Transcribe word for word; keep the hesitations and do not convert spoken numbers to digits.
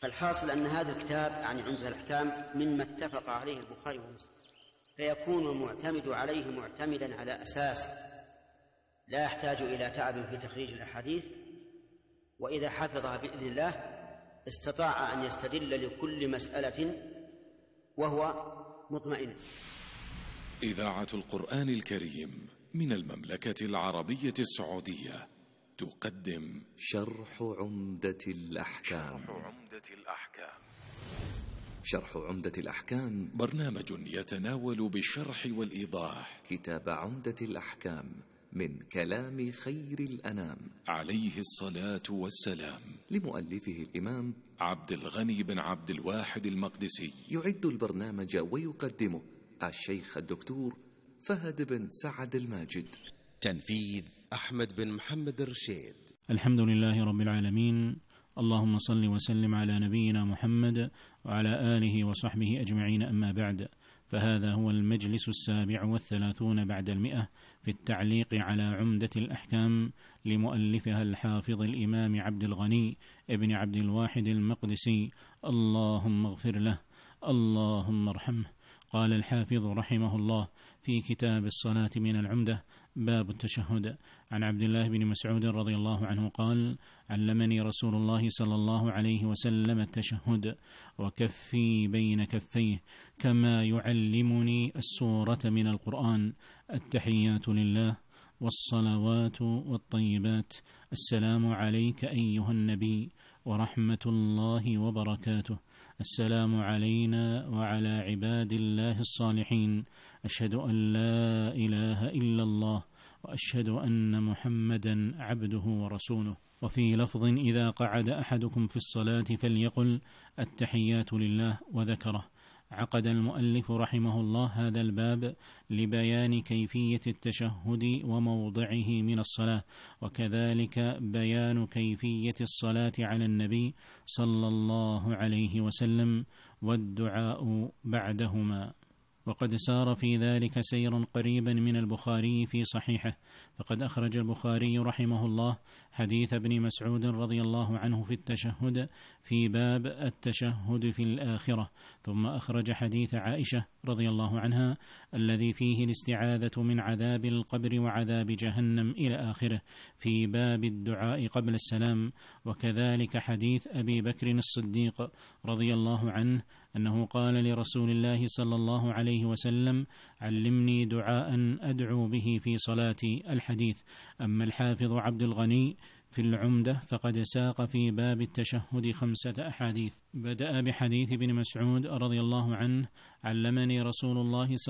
فالحاصل أن هذا الكتاب عن عمدة الأحكام مما اتفق عليه البخاري ومسلم، فيكون المعتمد عليه معتمدا على أساس لا يحتاج إلى تعب في تخريج الأحاديث، وإذا حفظها بإذن الله استطاع أن يستدل لكل مسألة وهو مطمئن. إذاعة القرآن الكريم من المملكة العربية السعودية تقدم شرح عمدة الأحكام. شرح عمدة الأحكام. شرح عمدة الأحكام برنامج يتناول بالشرح والإيضاح كتاب عمدة الأحكام من كلام خير الأنام عليه الصلاة والسلام، لمؤلفه الإمام عبد الغني بن عبد الواحد المقدسي. يعد البرنامج ويقدمه الشيخ الدكتور فهد بن سعد الماجد. تنفيذ أحمد بن محمد الرشيد. الحمد لله رب العالمين، اللهم صل وسلم على نبينا محمد وعلى آله وصحبه أجمعين، أما بعد، فهذا هو المجلس السابع والثلاثون بعد المئة في التعليق على عمدة الأحكام لمؤلفها الحافظ الإمام عبد الغني ابن عبد الواحد المقدسي، اللهم اغفر له، اللهم ارحمه. قال الحافظ رحمه الله في كتاب الصلاة من العمدة باب التشهد، عن عبد الله بن مسعود رضي الله عنه قال: علمني رسول الله صلى الله عليه وسلم التشهد وكفي بين كفيه كما يعلمني السورة من القرآن، التحيات لله والصلوات والطيبات، السلام عليك أيها النبي ورحمة الله وبركاته، السلام علينا وعلى عباد الله الصالحين، أشهد أن لا إله إلا الله وأشهد أن محمدا عبده ورسوله. وفي لفظ: إذا قعد أحدكم في الصلاة فليقل التحيات لله، وذكره. عقد المؤلف رحمه الله هذا الباب لبيان كيفية التشهد وموضعه من الصلاة، وكذلك بيان كيفية الصلاة على النبي صلى الله عليه وسلم والدعاء بعدهما. وقد سار في ذلك سير قريبا من البخاري في صحيحه، فقد أخرج البخاري رحمه الله حديث ابن مسعود رضي الله عنه في التشهد في باب التشهد في الآخرة، ثم أخرج حديث عائشة رضي الله عنها الذي فيه الاستعاذة من عذاب القبر وعذاب جهنم إلى آخره في باب الدعاء قبل السلام، وكذلك حديث أبي بكر الصديق رضي الله عنه أنه قال لرسول الله صلى الله عليه وسلم: علمني دعاء أدعو به في صلاتي، الحديث. أما الحافظ عبد الغني في العمدة فقد ساق في باب التشهد خمسة أحاديث، بدأ بحديث ابن مسعود رضي الله عنه: علمني رسول الله